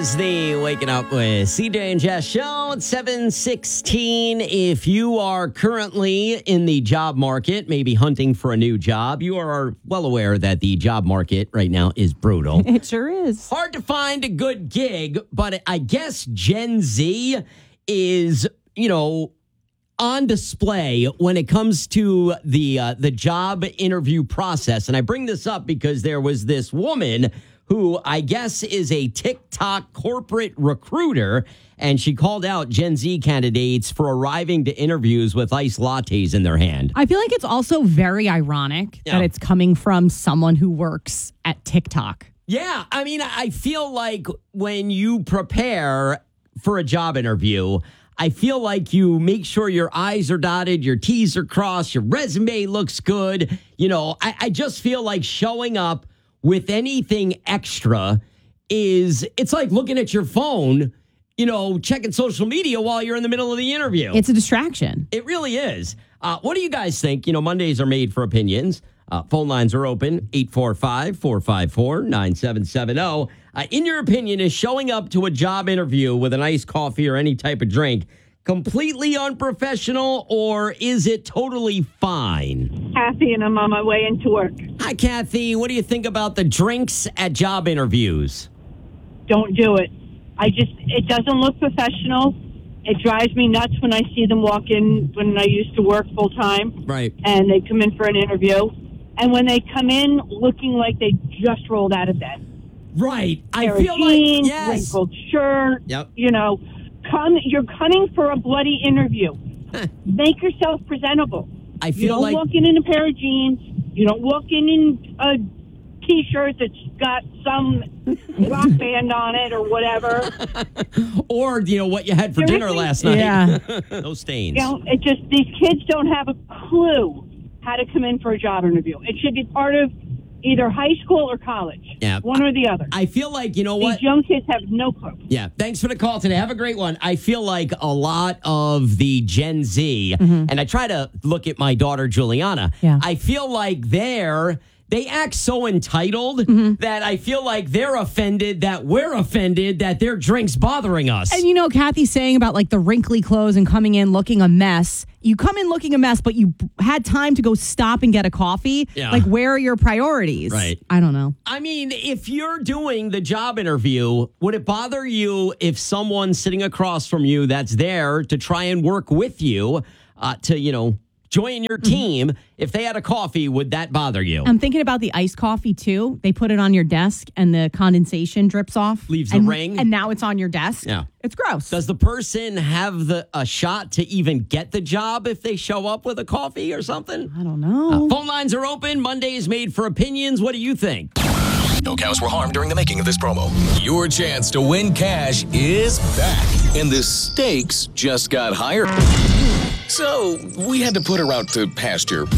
is the Waking Up with CJ and Jess show at 7:16. If you are currently in the job market, maybe hunting for a new job, you are well aware that the job market right now is brutal. It sure is. Hard to find a good gig, but I guess Gen Z is, on display when it comes to the job interview process. And I bring this up because there was this woman who I guess is a TikTok corporate recruiter, and she called out Gen Z candidates for arriving to interviews with iced lattes in their hand. I feel like it's also very ironic that it's coming from someone who works at TikTok. Yeah, I mean, I feel like when you prepare for a job interview, I feel like you make sure your I's are dotted, your T's are crossed, your resume looks good. I just feel like showing up with anything extra it's like looking at your phone, checking social media while you're in the middle of the interview. It's a distraction. It really is. What do you guys think? Mondays are made for opinions. Phone lines are open, 845-454-9770. In your opinion, is showing up to a job interview with an iced coffee or any type of drink completely unprofessional, or is it totally fine? Kathy, and I'm on my way into work. Hi, Kathy. What do you think about the drinks at job interviews? Don't do it. It doesn't look professional. It drives me nuts when I see them walk in when I used to work full time. Right. And they come in for an interview. And when they come in looking like they just rolled out of bed. Right. I Pair feel of jeans, like, yes. wrinkled shirt. Yep. You're coming for a bloody interview. Make yourself presentable. I feel you don't like walk in a pair of jeans. You don't walk in a T-shirt that's got some rock band on it or whatever. Or, what you had for dinner last night. Yeah. Those stains. These kids don't have a clue how to come in for a job interview. It should be part of either high school or college. Yeah. One or the other. I feel like, what? These young kids have no clue. Yeah. Thanks for the call today. Have a great one. I feel like a lot of the Gen Z, and I try to look at my daughter, Juliana. Yeah. I feel like they act so entitled that I feel like they're offended that we're offended that their drink's bothering us. And Kathy's saying about like the wrinkly clothes and coming in looking a mess. You come in looking a mess, but you had time to go stop and get a coffee. Yeah. Like, where are your priorities? Right. I don't know. I mean, if you're doing the job interview, would it bother you if someone sitting across from you that's there to try and work with you to, join your team, if they had a coffee, would that bother you? I'm thinking about the iced coffee, too. They put it on your desk and the condensation drips off. Leaves the ring. And now it's on your desk. Yeah. It's gross. Does the person have a shot to even get the job if they show up with a coffee or something? I don't know. Phone lines are open. Monday is made for opinions. What do you think? No cows were harmed during the making of this promo. Your chance to win cash is back, and the stakes just got higher. So we had to put her out to pasture.